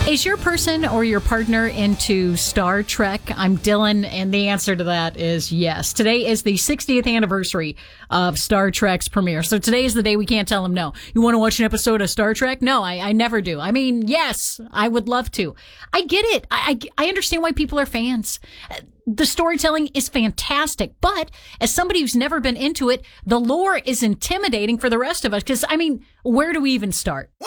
Is your person or your partner into Star Trek? I'm Dylan, and the answer to that is yes. Today is the 60th anniversary of Star Trek's premiere. So today is the day we can't tell them no. You want to watch an episode of Star Trek? No, I never do. I mean, yes, I would love to. I get it. I understand why people are fans. The storytelling is fantastic, but as somebody who's never been into it, the lore is intimidating for the rest of us. Because, I mean, where do we even start?